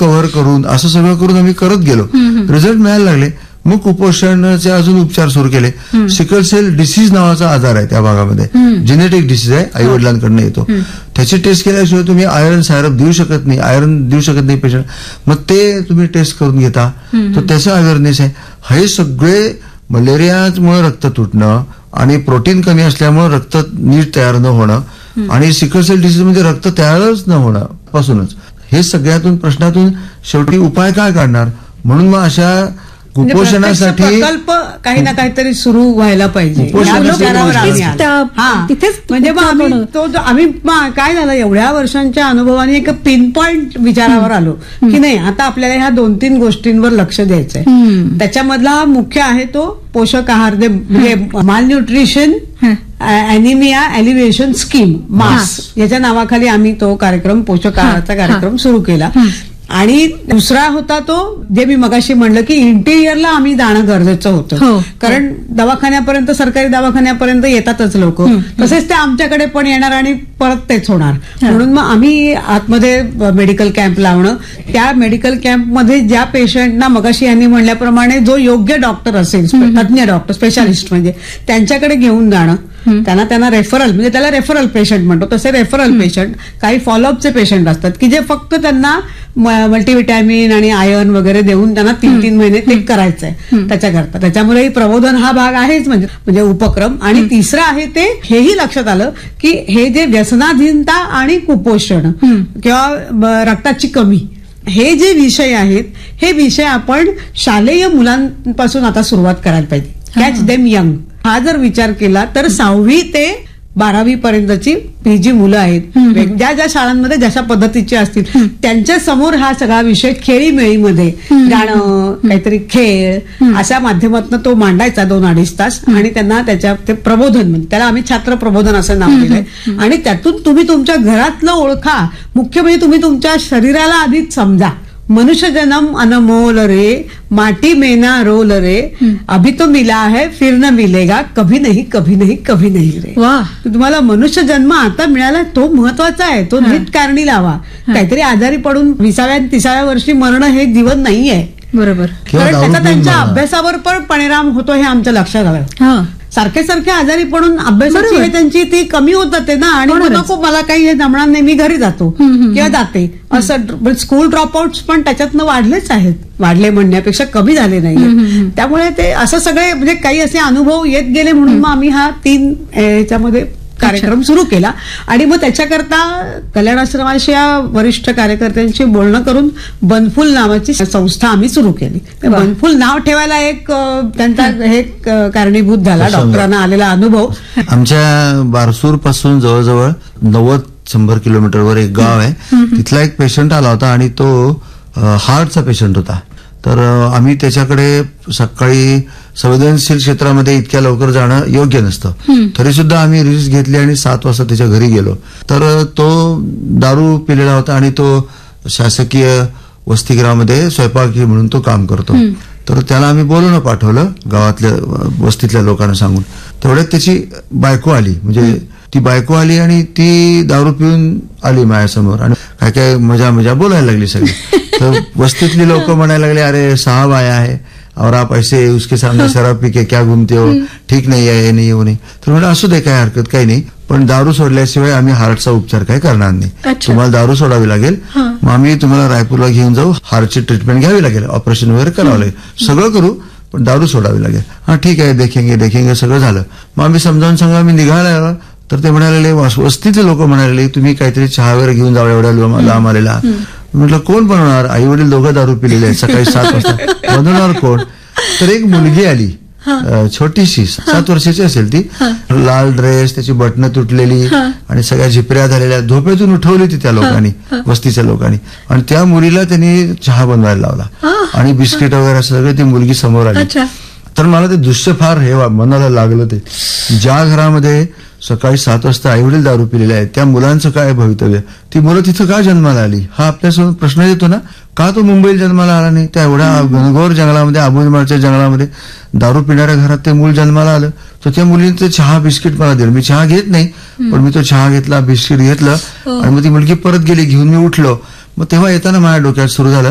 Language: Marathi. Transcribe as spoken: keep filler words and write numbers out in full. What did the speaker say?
कव्हर करून असं सगळं करून आम्ही करत गेलो. रिझल्ट मिळायला लागले. मग कुपोषणाचे अजून उपचार सुरू केले. सिकल सेल डिसीज नावाचा आजार आहे त्या भागामध्ये, जेनेटिक डिसीज आहे, आई वडिलांकडनं येतो. त्याची टेस्ट केल्याशिवाय तुम्ही आयर्न सायरप देऊ शकत नाही, आयर्न देऊ शकत नाही पेशंट. मग ते तुम्ही टेस्ट करून घेता, तर त्याचा अवेअरनेस आहे. हे सगळे मलेरियामुळे रक्त तुटणं आणि प्रोटीन कमी असल्यामुळे रक्त नीट तयार न होणं आणि सिकल सेल डिसीज म्हणजे रक्त तयारच न होणं पासूनच हे सगळ्यातून प्रश्नातून शेवटी उपाय काय काढणार. म्हणून मग अशा कुपोषणासाठी प्रकल्प काही ना काहीतरी सुरू व्हायला पाहिजे. तिथेच म्हणजे मग आम्ही तो आम्ही काय झालं एवढ्या वर्षांच्या अनुभवाने एक पिन पॉइंट विचारावर आलो की नाही आता आपल्याला ह्या दोन तीन गोष्टींवर लक्ष द्यायचंय. त्याच्यामधला हा मुख्य आहे तो पोषक आहार, म्हणजे माल न्यूट्रिशन अॅनिमिया एलिव्हेशन स्कीम मास याच्या नावाखाली आम्ही तो कार्यक्रम पोषक आहाराचा कार्यक्रम सुरू केला. आणि दुसरा होता तो जे मी मगाशी म्हणलं की इंटिरियरला आम्ही जाणं गरजेचं होतं, कारण दवाखान्यापर्यंत सरकारी दवाखान्यापर्यंत येतातच लोक, तसेच ते आमच्याकडे पण येणार आणि परत तेच होणार. म्हणून मग आम्ही आतमध्ये मेडिकल कॅम्प लावणं, त्या मेडिकल कॅम्पमध्ये ज्या पेशंटना मगाशी यांनी म्हणल्याप्रमाणे जो योग्य डॉक्टर असेल, तज्ञ डॉक्टर स्पेशालिस्ट म्हणजे त्यांच्याकडे घेऊन जाणं, त्यांना त्यांना रेफरल म्हणजे त्याला रेफरल पेशंट म्हणतो, तसे रेफरल पेशंट काही फॉलोअपचे पेशंट असतात की जे फक्त त्यांना मल्टीव्हिटॅमिन आणि आयर्न वगैरे देऊन त्यांना तीन तीन महिने ते करायचंय त्याच्याकरता. त्याच्यामुळे प्रबोधन हा भाग आहेच म्हणजे म्हणजे उपक्रम. आणि तिसरं आहे ते हेही लक्षात आलं की हे जे व्यसनाधीनता आणि कुपोषण किंवा रक्ताची कमी हे जे विषय आहेत हे विषय आपण शालेय मुलांपासून आता सुरुवात करायला पाहिजे. कॅच देम यंग हा जर विचार केला तर सहावी ते बारावी पर्यंतची ही जी मुलं आहेत ज्या ज्या शाळांमध्ये जशा पद्धतीची असतील त्यांच्या समोर हा सगळा विषय खेळीमेळीमध्ये गाणं काहीतरी खेळ अशा माध्यमातून तो मांडायचा दोन अडीच तास आणि त्यांना त्याच्या ते प्रबोधन म्हणजे त्याला आम्ही छात्र प्रबोधन असं नाव दिलंय. आणि त्यातून तुम्ही तुमच्या घरातलं ओळखा, मुख्य म्हणजे तुम्ही तुमच्या शरीराला आधीच समजा. मनुष्य जन्म अनमोल रे, माटी में ना रोल रे, अभी तो मिला है फिर न मिलेगा, कभी नहीं कभी नहीं कभी नहीं रे. तुम्हाला मनुष्य जन्म आता मिळाला तो महत्वाचा आहे, तो नीट कारणी लावा. काहीतरी आजारी पडून विसाव्या तिसाव्या वर्षी मरण हे जीवन नाहीये. बरोबर. कारण त्याचा त्यांच्या अभ्यासावर पण परिणाम होतो हे आमच्या लक्षात आलं. सारखे सारखे आजारी पडून अभ्यासाची हे त्यांची ती कमी होत जाते ना. आणि नको मला काही हे जमणार नाही मी घरी जातो किंवा जाते असं. स्कूल ड्रॉपआउट्स पण त्याच्यातनं वाढलेच आहेत, वाढले म्हणण्यापेक्षा कमी झाले नाहीये. त्यामुळे ते असं सगळे म्हणजे काही असे अनुभव येत गेले म्हणून मग आम्ही हा तीन याच्यामध्ये कार्यक्रम सुरू केला. आणि मग त्याच्याकरता कल्याणाश्रमाच्या वरिष्ठ कार्यकर्त्यांशी बोलणं करून बनफुल नावाची संस्था आम्ही सुरू केली. बनफुल नाव ठेवायला एक त्यांचा हे कारणीभूत झाला डॉक्टरांना आलेला अनुभव. आमच्या बारसूर पासून जवळजवळ नव्वद शंभर किलोमीटरवर एक गाव आहे, तिथला एक पेशंट आला होता आणि तो हार्टचा पेशंट होता. तर आम्ही त्याच्याकडे सकाळी संवेदनशील क्षेत्रामध्ये इतक्या लवकर जाणं योग्य नसतं, तरी सुद्धा आम्ही रिस्क घेतली आणि सात वाजता त्याच्या घरी गेलो. तर तो दारू पिलेला होता आणि तो शासकीय वसतिगृहामध्ये स्वयंपाकी म्हणून तो काम करतो. तर त्याला आम्ही बोलवणं पाठवलं गावातल्या वस्तीतल्या लोकांना सांगून. तेवढ्यात त्याची बायको आली, म्हणजे ती बायको आली आणि ती दारू पिऊन आली माझ्यासमोर आणि काय काय मजा मजा बोलायला लागली सगळी. तर वस्तीतली लोक म्हणायला लागले, अरे सहा बाया आहे और आप ऐसे उसके सामने शराब पी के क्या घूमते हो, ठीक नाही आहे, नाही हो नाही. तर म्हणजे असू दे, काय हरकत काही नाही, पण दारू सोडल्याशिवाय आम्ही हार्टचा उपचार काही करणार नाही, तुम्हाला दारू सोडावी लागेल, मग आम्ही तुम्हाला रायपूरला घेऊन जाऊ, हार्टची ट्रीटमेंट घ्यावी लागेल, ऑपरेशन वगैरे करावं लागेल, सगळं करू, पण दारू सोडावी लागेल. हा ठीक आहे, देखेंगे देखेंगे सगळं झालं. मग आम्ही समजावून सांगा आम्ही निघायला. तर ते म्हणाले, वस्तीचे लोक म्हणाले तुम्ही काहीतरी चहा वगैरे घेऊन जावं एवढ्या लांब आलेला. म्हटलं कोण बनवणार, आई वडील दोघं दारू पिलेले आहेत, सकाळी सात वाजता बनवणार कोण. तर एक मुलगी आली, छोटीशी सात वर्षाची असेल ती, लाल ड्रेस, त्याची बटणं तुटलेली आणि सगळ्या झिपऱ्या झालेल्या, झोपेतून उठवली ती त्या लोकांनी, वस्तीच्या लोकांनी. आणि त्या मुलीला त्यांनी चहा बनवायला लावला आणि बिस्किट वगैरे असं सगळं. ती मुलगी समोर आली. तर मला ते दृश्य फार हे मनाला लागलं. ते ज्या घरामध्ये सकाळी सात वाजता आई वडील दारू पिलेले आहेत त्या मुलांचं काय भवितव्य, ती मुलं तिथं का जन्माला आली हा आपल्यासमोर प्रश्न येतो ना. का तो मुंबईला जन्माला आला नाही, त्या एवढ्या घनघोर जंगलामध्ये, आबुलमाळच्या जंगलामध्ये दारू पिणाऱ्या घरात ते मूल जन्माला आलं. तर त्या मुलीने चहा बिस्किट मला दिलं. मी चहा घेत नाही, पण मी तो चहा घेतला, बिस्किट घेतलं आणि मग ती मुलगी परत गेली, घेऊन मी उठलो. मग तेव्हा येताना माझ्या डोक्यात सुरू झालं